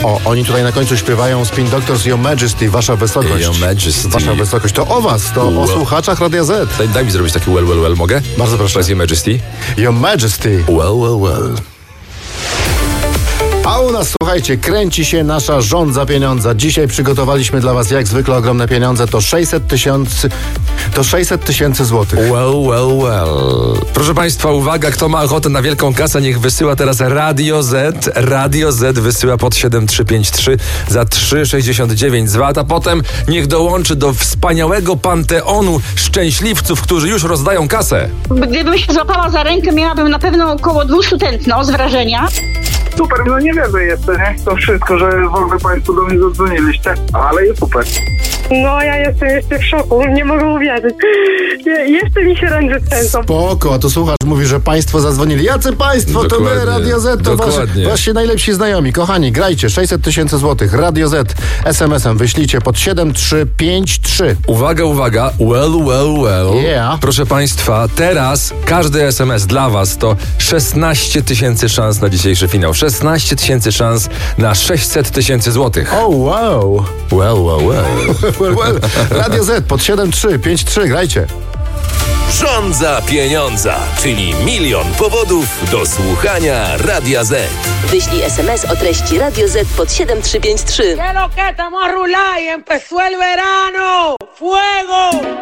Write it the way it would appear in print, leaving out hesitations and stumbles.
O, oni tutaj na końcu śpiewają Spin Doctors, Your Majesty, Wasza Wysokość. Your Majesty. Wasza Wysokość. To o was, to o słuchaczach Radia Z. Daj mi zrobić taki well, mogę? Bardzo proszę. Your Majesty. Your Majesty. Well. A u nas, słuchajcie, kręci się nasza żądza pieniądza. Dzisiaj przygotowaliśmy dla was jak zwykle ogromne pieniądze. To 600 tysięcy złotych. Well. Proszę Państwa, uwaga, kto ma ochotę na wielką kasę, niech wysyła teraz Radio Z. Radio Z wysyła pod 7353 za 3,69 zwat, a potem niech dołączy do wspaniałego panteonu szczęśliwców, którzy już rozdają kasę. Gdybym się złapała za rękę, miałabym na pewno około 200 tętno z wrażenia. Super, no nie wierzę jeszcze, nie? To wszystko, że w ogóle Państwo do mnie zadzwoniliście, ale jest super. No, ja jestem jeszcze w szoku, nie mogę uwierzyć. Jeszcze mi się ręce trzęsą. Spoko, a tu słuchacz mówi, że państwo zadzwonili. Jacy państwo? Dokładnie, to my, Radio Z, to wasi najlepsi znajomi. Kochani, grajcie, 600 tysięcy złotych. Radio Z, SMS-em wyślijcie pod 7353. Uwaga, well. Yeah. Proszę Państwa, teraz każdy SMS dla Was to 16 tysięcy szans na dzisiejszy finał. 16 tysięcy szans na 600 tysięcy złotych. Oh, wow. Well. Radio Z pod 7353, grajcie. Żądza pieniądza, czyli milion powodów do słuchania Radia Z. Wyślij SMS o treści Radio Z pod 7353. ¿Qué es lo que estamos a rular y empezó el verano? ¡Fuego!